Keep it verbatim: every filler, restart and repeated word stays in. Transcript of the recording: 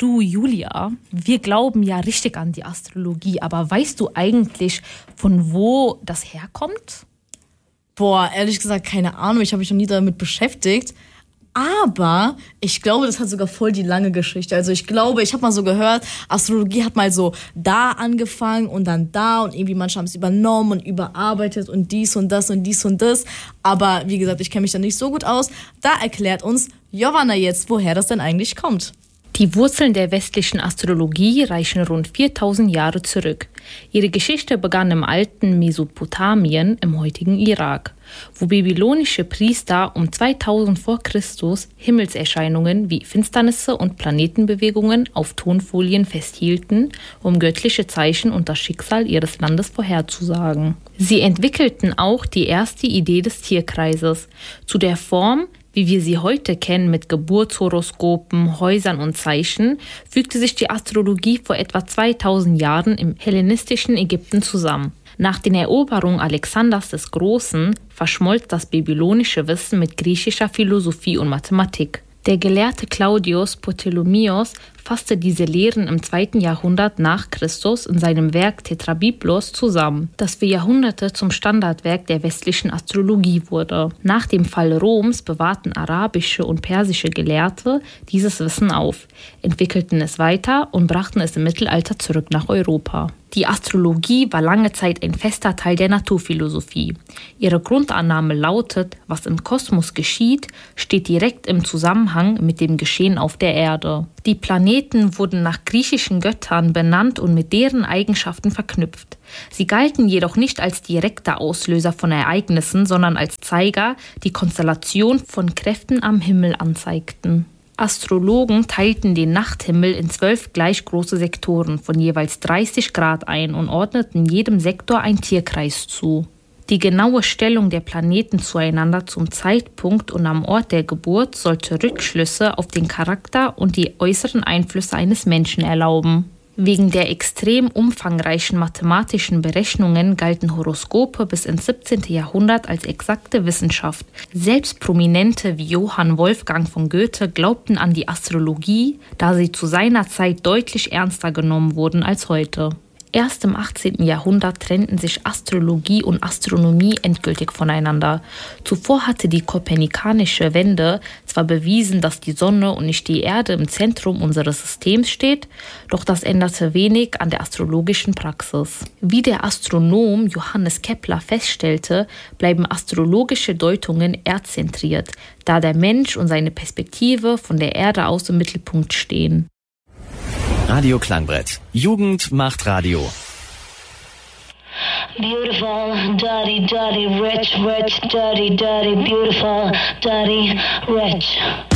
Du, Julia, wir glauben ja richtig an die Astrologie, aber weißt du eigentlich, von wo das herkommt? Boah, ehrlich gesagt, keine Ahnung. Ich habe mich noch nie damit beschäftigt. Aber ich glaube, das hat sogar voll die lange Geschichte. Also ich glaube, ich habe mal so gehört, Astrologie hat mal so da angefangen und dann da und irgendwie manche haben es übernommen und überarbeitet und dies und das und dies und das. Aber wie gesagt, ich kenne mich da nicht so gut aus. Da erklärt uns Giovanna jetzt, woher das denn eigentlich kommt. Die Wurzeln der westlichen Astrologie reichen rund viertausend Jahre zurück. Ihre Geschichte begann im alten Mesopotamien, im heutigen Irak, wo babylonische Priester um zweitausend vor Christus Himmelserscheinungen wie Finsternisse und Planetenbewegungen auf Tonfolien festhielten, um göttliche Zeichen und das Schicksal ihres Landes vorherzusagen. Sie entwickelten auch die erste Idee des Tierkreises, zu der Form, wie wir sie heute kennen mit Geburtshoroskopen, Häusern und Zeichen, fügte sich die Astrologie vor etwa zweitausend Jahren im hellenistischen Ägypten zusammen. Nach den Eroberungen Alexanders des Großen verschmolz das babylonische Wissen mit griechischer Philosophie und Mathematik. Der Gelehrte Claudius Ptolemaeos fasste diese Lehren im zweiten Jahrhundert nach Christus in seinem Werk Tetrabiblos zusammen, das für Jahrhunderte zum Standardwerk der westlichen Astrologie wurde. Nach dem Fall Roms bewahrten arabische und persische Gelehrte dieses Wissen auf, entwickelten es weiter und brachten es im Mittelalter zurück nach Europa. Die Astrologie war lange Zeit ein fester Teil der Naturphilosophie. Ihre Grundannahme lautet, was im Kosmos geschieht, steht direkt im Zusammenhang mit dem Geschehen auf der Erde. Die Planeten wurden nach griechischen Göttern benannt und mit deren Eigenschaften verknüpft. Sie galten jedoch nicht als direkter Auslöser von Ereignissen, sondern als Zeiger, die Konstellation von Kräften am Himmel anzeigten. Astrologen teilten den Nachthimmel in zwölf gleich große Sektoren von jeweils dreißig Grad ein und ordneten jedem Sektor einen Tierkreis zu. Die genaue Stellung der Planeten zueinander zum Zeitpunkt und am Ort der Geburt sollte Rückschlüsse auf den Charakter und die äußeren Einflüsse eines Menschen erlauben. Wegen der extrem umfangreichen mathematischen Berechnungen galten Horoskope bis ins siebzehnten Jahrhundert als exakte Wissenschaft. Selbst Prominente wie Johann Wolfgang von Goethe glaubten an die Astrologie, da sie zu seiner Zeit deutlich ernster genommen wurden als heute. Erst im achtzehnten Jahrhundert trennten sich Astrologie und Astronomie endgültig voneinander. Zuvor hatte die kopernikanische Wende zwar bewiesen, dass die Sonne und nicht die Erde im Zentrum unseres Systems steht, doch das änderte wenig an der astrologischen Praxis. Wie der Astronom Johannes Kepler feststellte, bleiben astrologische Deutungen erdzentriert, da der Mensch und seine Perspektive von der Erde aus im Mittelpunkt stehen. Radio Klangbrett. Jugend macht Radio. Beautiful, dirty, dirty, rich, rich, dirty, dirty, beautiful, dirty, rich.